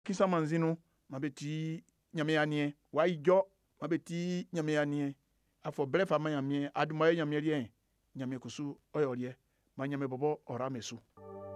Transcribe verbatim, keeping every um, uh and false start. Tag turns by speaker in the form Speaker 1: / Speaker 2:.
Speaker 1: kisa manzinu ma beti nyame anie wa ijo ma beti nyame anie afọ bre fa ma nyame adumaye nyame rie nyame kusu oyorie ma nyame bobo ora mesu